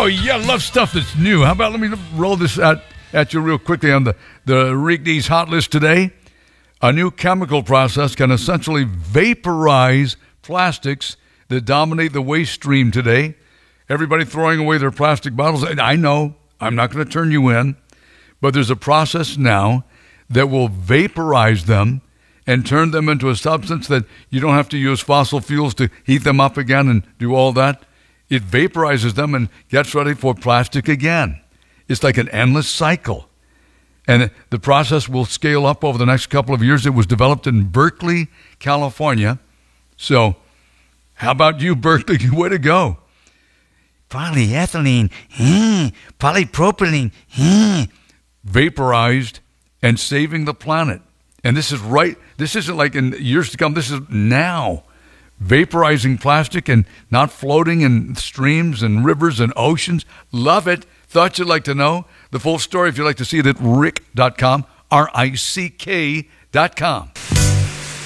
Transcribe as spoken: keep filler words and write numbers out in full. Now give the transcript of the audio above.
Oh, yeah, love stuff that's new. How about let me roll this out at you real quickly on the, the Rick D's Hot List today. A new chemical process can essentially vaporize plastics that dominate the waste stream today. Everybody throwing away their plastic bottles. And I know, I'm not going to turn you in, but there's a process now that will vaporize them and turn them into a substance that you don't have to use fossil fuels to heat them up again and do all that. It vaporizes them and gets ready for plastic again. It's like an endless cycle. And the process will scale up over the next couple of years. It was developed in Berkeley, California. So how about you, Berkeley? Way to go. Polyethylene, hmm, polypropylene, hmm. Vaporized and saving the planet. And this is right, this isn't like in years to come, this is now. Vaporizing plastic and not floating in streams and rivers and oceans. Love it. Thought you'd like to know the full story if you'd like to see it at rick dot com, R I C K dot com.